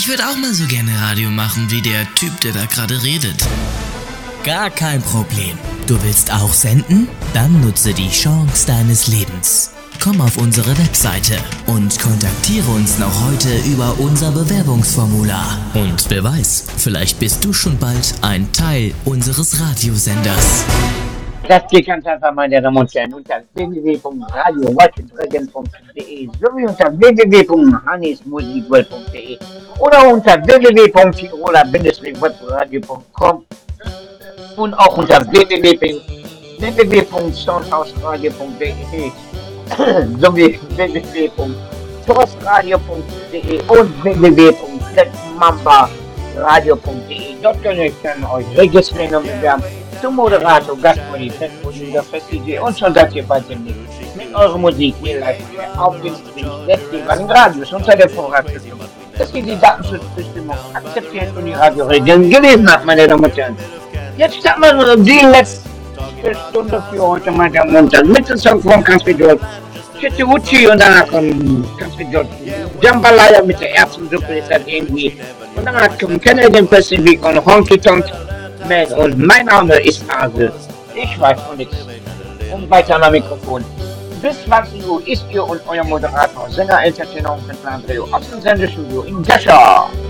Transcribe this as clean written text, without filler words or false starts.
würde auch mal so gerne Radio machen wie der Typ, der da gerade redet. Gar kein Problem. Du willst auch senden? Dann nutze die Chance deines Lebens. Komm auf unsere Webseite und kontaktiere uns noch heute über unser Bewerbungsformular. Und wer weiß, vielleicht bist du schon bald ein Teil unseres Radiosenders. Das geht ganz einfach, meine Damen und Herren, unter www.radio-watchdragon.de sowie unter www.hannesmusikwelt.de oder unter www.tiroler-webradio.com und auch unter www.soundhausradio.de sowie www.torsradio.de und www.mambaradio.de. Dort könnt ihr euch registrieren und bewerben zum Moderator, Gastmoderator, Fest-DJ und schon seid ihr bald demnächst mit eurer Musik hier live auf dem Stream des jeweiligen Radios unter der Vorratsbestimmung, dass ihr die Datenschutzbestimmung akzeptiert und die Radioregeln gelesen habt, meine Damen und Herren. Jetzt starten wir nur die letzte Stunde für heute, meine Damen und Herren, mit dem Song von Kansvidol, Chichiwuchi und danach von Kansvidol, Jambalaya mit der Erbsensuppe, ist das irgendwie. Und danach kommen Canadian Pacific und Honky Tonk Man und mein Name ist Hase. Ich weiß von nichts. Und weiter am Mikrofon. Bis 20 Uhr ist ihr und euer Moderator, Sänger, Entertainer und Künstler Andreo aus dem Sendestudio in Gascha.